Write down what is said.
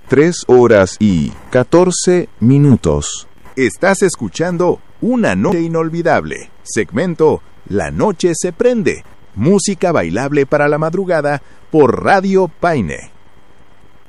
3 horas y 14 minutos. Estás escuchando Una Noche Inolvidable, segmento La Noche se Prende, música bailable para la madrugada por Radio Paine.